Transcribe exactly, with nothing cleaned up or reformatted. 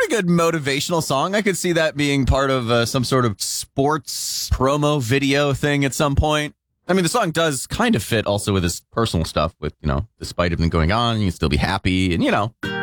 a good motivational song. I could see that being part of uh, some sort of sports promo video thing at some point. I mean, the song does kind of fit also with his personal stuff with, you know, despite everything going on, you can still be happy and, you know.